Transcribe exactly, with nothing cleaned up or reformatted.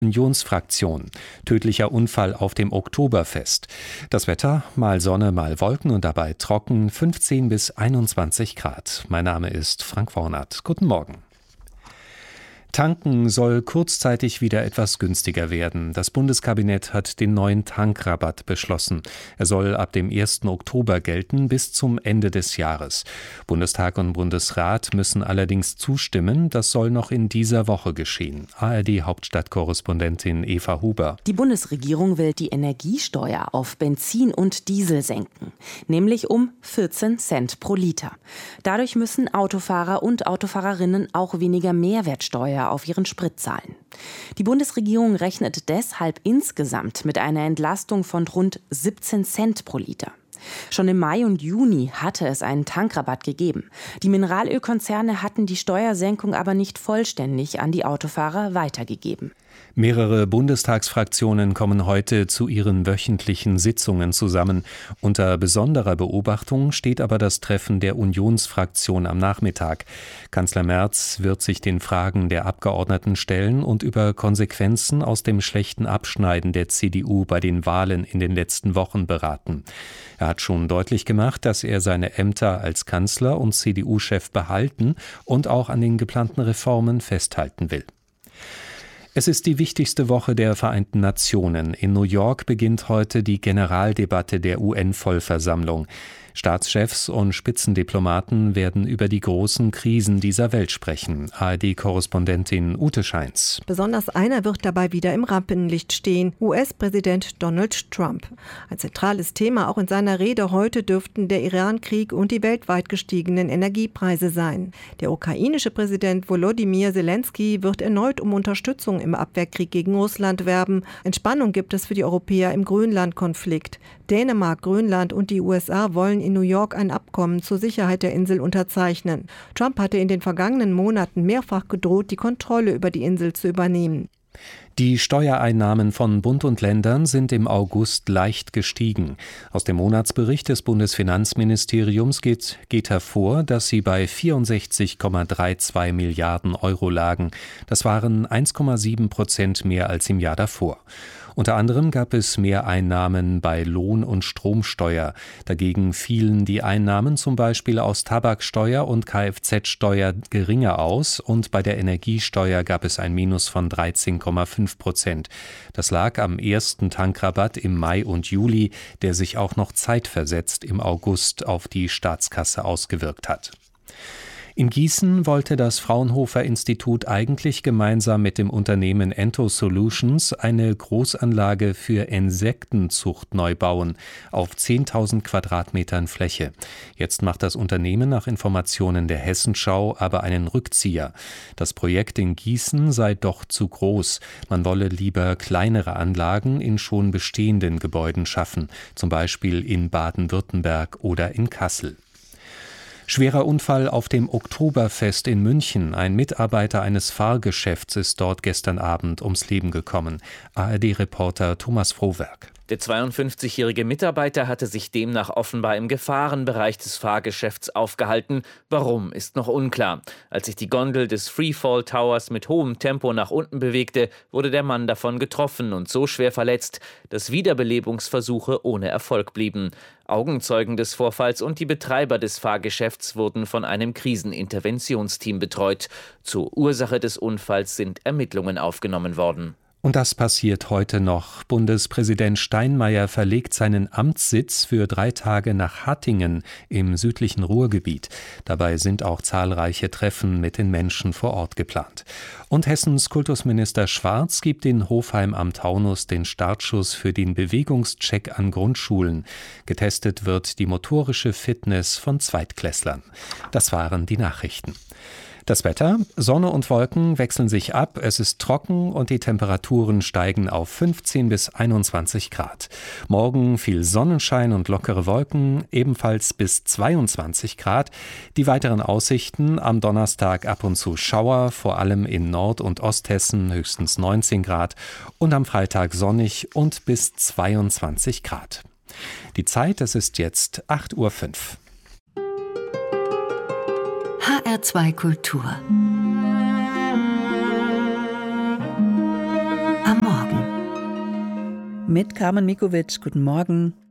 Unionsfraktion. Tödlicher Unfall auf dem Oktoberfest. Das Wetter, mal Sonne, mal Wolken und dabei trocken, fünfzehn bis einundzwanzig Grad. Mein Name ist Frank Wornert. Guten Morgen. Tanken soll kurzzeitig wieder etwas günstiger werden. Das Bundeskabinett hat den neuen Tankrabatt beschlossen. Er soll ab dem ersten Oktober gelten bis zum Ende des Jahres. Bundestag und Bundesrat müssen allerdings zustimmen. Das soll noch in dieser Woche geschehen. A R D-Hauptstadtkorrespondentin Eva Huber. Die Bundesregierung will die Energiesteuer auf Benzin und Diesel senken, nämlich um vierzehn Cent pro Liter. Dadurch müssen Autofahrer und Autofahrerinnen auch weniger Mehrwertsteuer auf ihren Sprit zahlen. Die Bundesregierung rechnet deshalb insgesamt mit einer Entlastung von rund siebzehn Cent pro Liter. Schon im Mai und Juni hatte es einen Tankrabatt gegeben. Die Mineralölkonzerne hatten die Steuersenkung aber nicht vollständig an die Autofahrer weitergegeben. Mehrere Bundestagsfraktionen kommen heute zu ihren wöchentlichen Sitzungen zusammen. Unter besonderer Beobachtung steht aber das Treffen der Unionsfraktion am Nachmittag. Kanzler Merz wird sich den Fragen der Abgeordneten stellen und über Konsequenzen aus dem schlechten Abschneiden der C D U bei den Wahlen in den letzten Wochen beraten. Er hat schon deutlich gemacht, dass er seine Ämter als Kanzler und C D U-Chef behalten und auch an den geplanten Reformen festhalten will. Es ist die wichtigste Woche der Vereinten Nationen. In New York beginnt heute die Generaldebatte der U N-Vollversammlung. Staatschefs und Spitzendiplomaten werden über die großen Krisen dieser Welt sprechen. A R D-Korrespondentin Ute Scheins. Besonders einer wird dabei wieder im Rampenlicht stehen, U S-Präsident Donald Trump. Ein zentrales Thema auch in seiner Rede heute dürften der Iran-Krieg und die weltweit gestiegenen Energiepreise sein. Der ukrainische Präsident Volodymyr Zelensky wird erneut um Unterstützung im Abwehrkrieg gegen Russland werben. Entspannung gibt es für die Europäer im Grönland-Konflikt. Dänemark, Grönland und die U S A wollen in New York ein Abkommen zur Sicherheit der Insel unterzeichnen. Trump hatte in den vergangenen Monaten mehrfach gedroht, die Kontrolle über die Insel zu übernehmen. Die Steuereinnahmen von Bund und Ländern sind im August leicht gestiegen. Aus dem Monatsbericht des Bundesfinanzministeriums geht, geht hervor, dass sie bei vierundsechzig Komma zweiunddreißig Milliarden Euro lagen. Das waren eins Komma sieben Prozent mehr als im Jahr davor. Unter anderem gab es Mehreinnahmen bei Lohn- und Stromsteuer. Dagegen fielen die Einnahmen zum Beispiel aus Tabaksteuer und Kfz-Steuer geringer aus und bei der Energiesteuer gab es ein Minus von dreizehn Komma fünf Prozent. Das lag am ersten Tankrabatt im Mai und Juli, der sich auch noch zeitversetzt im August auf die Staatskasse ausgewirkt hat. In Gießen wollte das Fraunhofer-Institut eigentlich gemeinsam mit dem Unternehmen Ento Solutions eine Großanlage für Insektenzucht neu bauen, auf zehntausend Quadratmetern Fläche. Jetzt macht das Unternehmen nach Informationen der Hessenschau aber einen Rückzieher. Das Projekt in Gießen sei doch zu groß. Man wolle lieber kleinere Anlagen in schon bestehenden Gebäuden schaffen, zum Beispiel in Baden-Württemberg oder in Kassel. Schwerer Unfall auf dem Oktoberfest in München. Ein Mitarbeiter eines Fahrgeschäfts ist dort gestern Abend ums Leben gekommen. A R D-Reporter Thomas Frohwerk. Der zweiundfünfzigjährige Mitarbeiter hatte sich demnach offenbar im Gefahrenbereich des Fahrgeschäfts aufgehalten. Warum, ist noch unklar. Als sich die Gondel des Freefall Towers mit hohem Tempo nach unten bewegte, wurde der Mann davon getroffen und so schwer verletzt, dass Wiederbelebungsversuche ohne Erfolg blieben. Augenzeugen des Vorfalls und die Betreiber des Fahrgeschäfts wurden von einem Kriseninterventionsteam betreut. Zur Ursache des Unfalls sind Ermittlungen aufgenommen worden. Und das passiert heute noch. Bundespräsident Steinmeier verlegt seinen Amtssitz für drei Tage nach Hattingen im südlichen Ruhrgebiet. Dabei sind auch zahlreiche Treffen mit den Menschen vor Ort geplant. Und Hessens Kultusminister Schwarz gibt in Hofheim am Taunus den Startschuss für den Bewegungscheck an Grundschulen. Getestet wird die motorische Fitness von Zweitklässlern. Das waren die Nachrichten. Das Wetter, Sonne und Wolken wechseln sich ab, es ist trocken und die Temperaturen steigen auf fünfzehn bis einundzwanzig Grad. Morgen viel Sonnenschein und lockere Wolken, ebenfalls bis zweiundzwanzig Grad. Die weiteren Aussichten: am Donnerstag ab und zu Schauer, vor allem in Nord- und Osthessen höchstens neunzehn Grad und am Freitag sonnig und bis zweiundzwanzig Grad. Die Zeit, es ist jetzt acht Uhr fünf. H R zwei Kultur mit Carmen Mikovic. Guten Morgen.